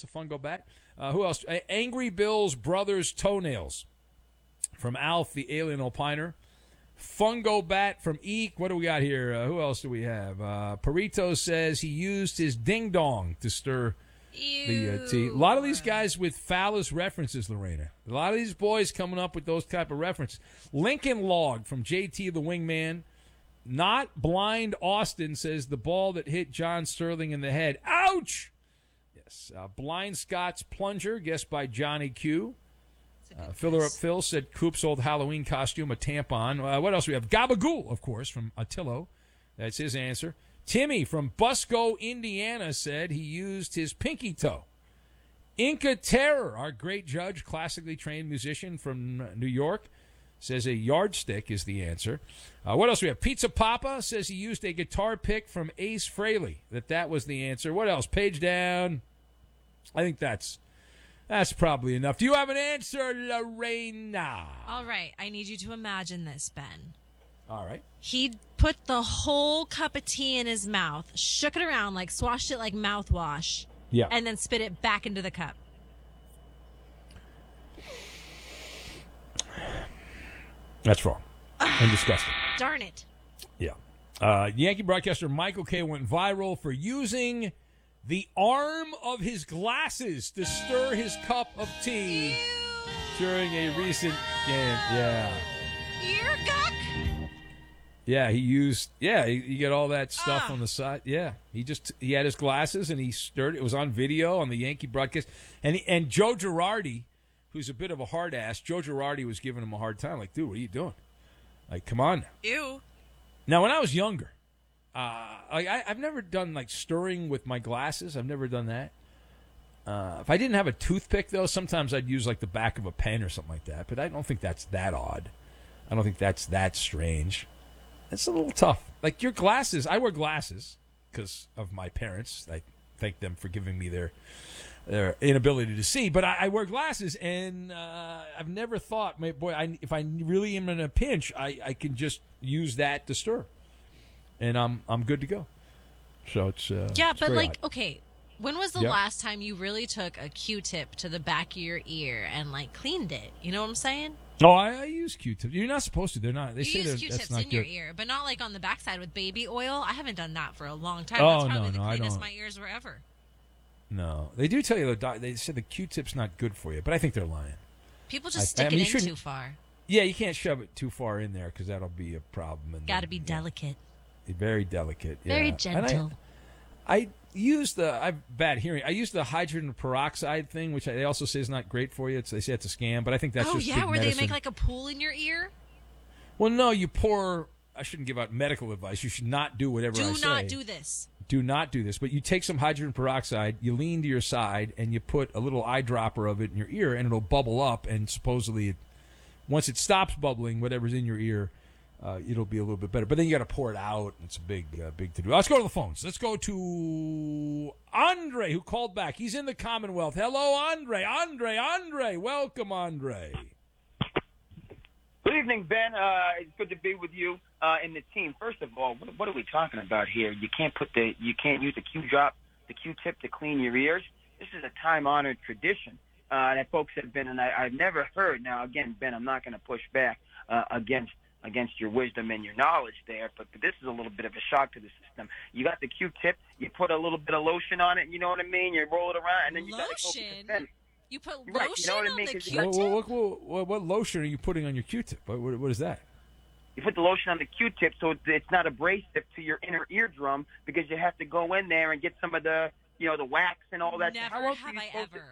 That's a fungo bat. Who else? Angry Bill's brother's toenails from Alf, the alien opiner. Fungo bat from Eek. What do we got here? Who else do we have? Perito says he used his ding-dong to stir the tea. A lot of these guys with phallus references, Lorena. A lot of these boys coming up with those type of references. Lincoln Log from JT the Wingman. Not Blind Austin says the ball that hit John Sterling in the head. Ouch! Yes. Blind Scott's plunger, guessed by Johnny Q. Filler Up Phil said Coop's old Halloween costume, a tampon. What else we have? Gabagool, of course, from Attillo. That's his answer. Timmy from Busco, Indiana, said he used his pinky toe. Inca Terror, our great judge, classically trained musician from New York, says a yardstick is the answer. What else we have? Pizza Papa says he used a guitar pick from Ace Frehley, that was the answer. What else? Page down. I think that's probably enough. Do you have an answer, Lorena? All right. I need you to imagine this, Ben. All right. He put the whole cup of tea in his mouth, shook it around, like swashed it like mouthwash, and then spit it back into the cup. That's wrong and disgusting. Darn it. Yeah. Yankee broadcaster Michael Kay went viral for using the arm of his glasses to stir his cup of tea during a recent game. Yeah. Ear guck? Yeah, he used, you get all that stuff on the side. Yeah, he had his glasses and he stirred it. It was on video on the Yankee broadcast. And Joe Girardi, who's a bit of a hard ass, Joe Girardi was giving him a hard time. Like, dude, what are you doing? Like, come on now. Ew. Now, when I was younger, I've never done, like, stirring with my glasses. I've never done that. If I didn't have a toothpick, though, sometimes I'd use, like, the back of a pen or something like that. But I don't think that's that odd. I don't think that's that strange. It's a little tough. Like, your glasses, I wear glasses because of my parents. I thank them for giving me their inability to see. But I wear glasses, and I've never thought, if I really am in a pinch, I can just use that to stir. And I'm good to go. So it's but like, odd. Okay, when was the last time you really took a Q-tip to the back of your ear and like cleaned it? You know what I'm saying? Oh, I use Q-tips. You're not supposed to. They're not. They say use that's Q-tips not in good. your ear, but not like on the backside with baby oil. I haven't done that for a long time. Oh, That's probably the I cleanest don't. my ears were ever. No, they do tell you they said the Q-tip's not good for you, but I think they're lying. People just stick it in too far. Yeah, you can't shove it too far in there because that'll be a problem. Got to be delicate. Very delicate. Very yeah. gentle. I use I have bad hearing. I use the hydrogen peroxide thing, which they also say is not great for you. They say it's a scam, but I think that's just big where medicine. they make like a pool in your ear? Well, no, you pour. I shouldn't give out medical advice. You should not do whatever I say. Do not do this. Do not do this. But you take some hydrogen peroxide, you lean to your side, and you put a little eyedropper of it in your ear, and it'll bubble up. And supposedly, once it stops bubbling, whatever's in your ear, it'll be a little bit better. But then you got to pour it out. It's a big to do. Let's go to the phones. Let's go to Andre, who called back. He's in the Commonwealth. Hello, Andre. Andre. Welcome, Andre. Good evening, Ben. It's good to be with you and the team. First of all, what are we talking about here? You can't use the Q-tip to clean your ears. This is a time-honored tradition that folks have been, and I've never heard. Now, again, Ben, I'm not going to push back against your wisdom and your knowledge there, but this is a little bit of a shock to the system. You got the Q-tip, you put a little bit of lotion on it, you know what I mean? You roll it around, and then you got to go get the pen. You put lotion right, you know what I mean? on the Q-tip? What lotion are you putting on your Q-tip? What is that? You put the lotion on the Q-tip so it's not abrasive to your inner eardrum because you have to go in there and get some of the wax and all that. Never have I ever.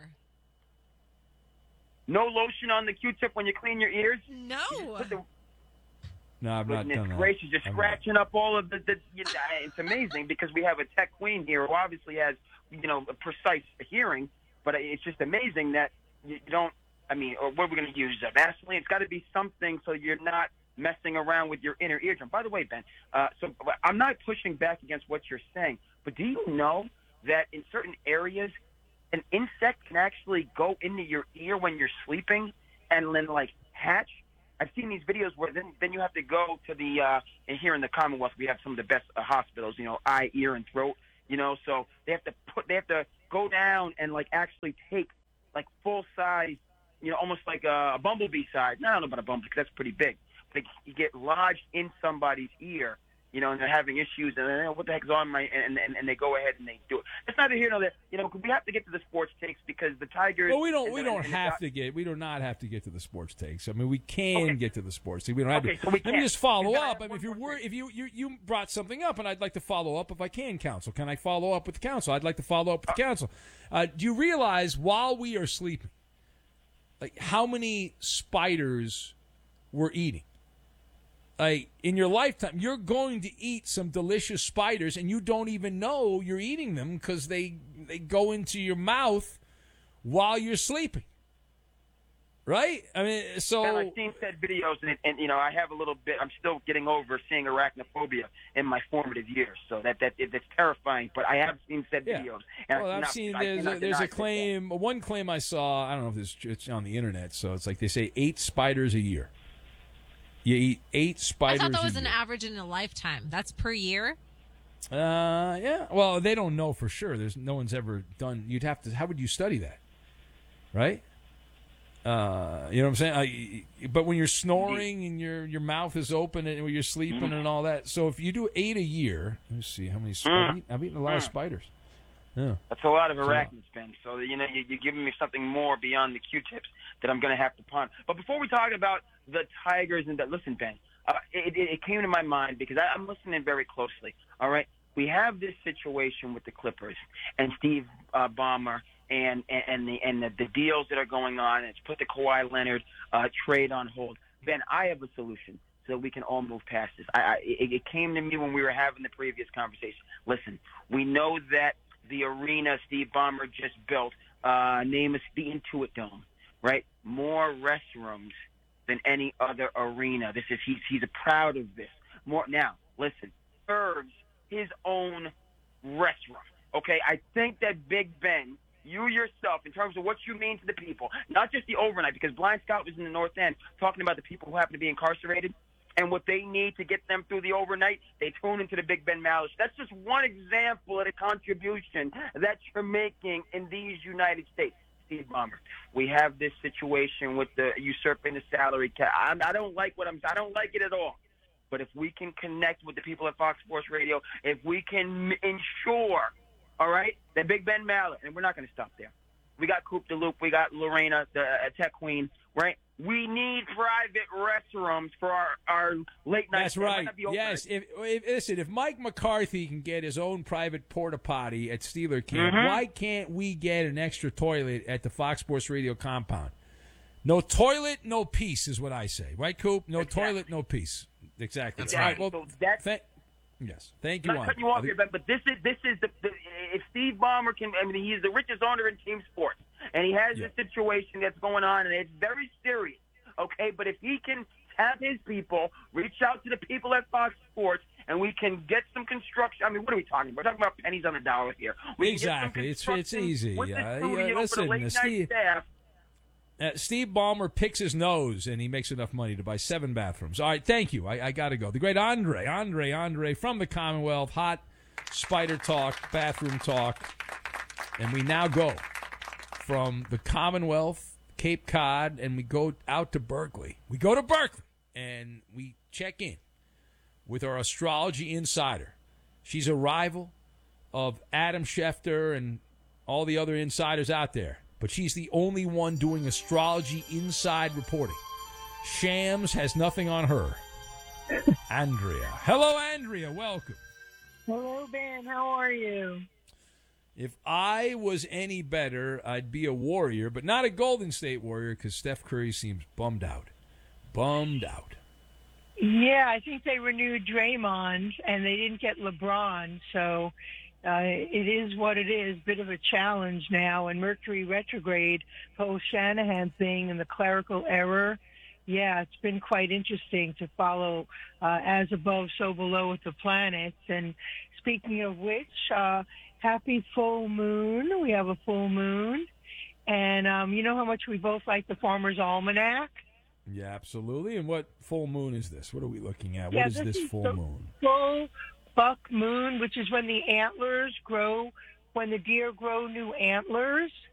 No lotion on the Q-tip when you clean your ears? No. No, I've not done that. Gracious, you're scratching up all of the it's amazing because we have a tech queen here who obviously has, a precise hearing, but it's just amazing that you don't, or what are we going to use? Vaseline? It's got to be something so you're not messing around with your inner eardrum. By the way, Ben, so I'm not pushing back against what you're saying, but do you know that in certain areas, an insect can actually go into your ear when you're sleeping and then, hatch? I've seen these videos where then you have to go to and here in the Commonwealth, we have some of the best hospitals, eye, ear, and throat, so they have to go down and like actually take like full size, almost like a bumblebee size. No, I don't know about a bumblebee because that's pretty big. But you get lodged in somebody's ear, and they're having issues, and what the heck's on my, and they go ahead and they do it. It's neither here nor there. We have to get to the sports takes because the Tigers. Well, we do not have to get to the sports takes. I mean, we can get to the sports takes. We don't have to. So let me just follow up. I mean, if you're worried, if you brought something up, and I'd like to follow up if I can, counsel. Can I follow up with the counsel? I'd like to follow up with the counsel. Do you realize while we are sleeping, like how many spiders we're eating? Like in your lifetime, you're going to eat some delicious spiders, and you don't even know you're eating them because they go into your mouth while you're sleeping, right? I mean, so and I've seen said videos, and I have a little bit. I'm still getting over seeing arachnophobia in my formative years, so that's terrifying. But I have seen said videos. And well, I've seen there's a claim. One claim I saw. I don't know if it's on the internet. So it's like they say 8 spiders a year. You eat 8 spiders. I thought that was an average in a lifetime. That's per year? Yeah. Well, they don't know for sure. No one's ever done. You'd have to. How would you study that? Right? You know what I'm saying? But when you're snoring and your mouth is open and when you're sleeping and all that. So if you do 8 a year, let me see how many. I've eaten a lot of spiders. Yeah. That's a lot of arachnids, Ben. So you're giving me something more beyond the Q-tips that I'm going to have to ponder. But before we talk about the Tigers and listen, Ben, it came to my mind because I'm listening very closely. All right, we have this situation with the Clippers and Steve Ballmer and the deals that are going on. It's put the Kawhi Leonard trade on hold. Ben, I have a solution so that we can all move past this. It came to me when we were having the previous conversation. Listen, we know that the arena Steve Ballmer just built, name is the Intuit Dome, right? More restrooms than any other arena. He's proud of this. More now. Listen, serves his own restaurant. Okay, I think that Big Ben, you yourself, in terms of what you mean to the people, not just the overnight, because Blind Scott was in the North End talking about the people who happen to be incarcerated. And what they need to get them through the overnight, they tune into the Big Ben Maller. That's just one example of the contribution that you're making in these United States. Steve Ballmer, we have this situation with the usurping the salary cap. I don't like I don't like it at all. But if we can connect with the people at Fox Sports Radio, if we can ensure, all right, that Big Ben Maller, and we're not going to stop there. We got Coop DeLuke, we got Lorena, the tech queen, right? We need private restrooms for our late night. That's right. Yes. If Mike McCarthy can get his own private porta potty at Steeler camp, why can't we get an extra toilet at the Fox Sports Radio compound? No toilet, no peace is what I say. Right, Coop? No toilet, no peace. Exactly. All right. Well, yes. Thank you. I'm not cutting you off here, but this is the if Steve Ballmer can. I mean, he's the richest owner in team sports, and he has this situation that's going on, and it's very serious. Okay, but if he can have his people reach out to the people at Fox Sports, and we can get some construction. I mean, what are we talking about? We're talking about pennies on the dollar here. Exactly. It's easy. Listen, Steve Ballmer picks his nose, and he makes enough money to buy 7 bathrooms. All right, thank you. I got to go. The great Andre from the Commonwealth, hot spider talk, bathroom talk. And we now go from the Commonwealth, Cape Cod, and we go out to Berkeley. We go to Berkeley, and we check in with our astrology insider. She's a rival of Adam Schefter and all the other insiders out there, but she's the only one doing astrology inside reporting. Shams has nothing on her. Andrea. Hello, Andrea. Welcome. Hello, Ben. How are you? If I was any better, I'd be a Warrior, but not a Golden State Warrior because Steph Curry seems bummed out. Yeah, I think they renewed Draymond, and they didn't get LeBron, so it is what it is. Bit of a challenge now, and Mercury retrograde, post-Shanahan thing, and the clerical error. Yeah, it's been quite interesting to follow as above, so below with the planets. And speaking of which, happy full moon. We have a full moon. And you know how much we both like the Farmer's Almanac? Yeah, absolutely. And what full moon is this? What are we looking at? What is this full moon? Full buck moon, which is when the antlers grow when the deer grow new antlers,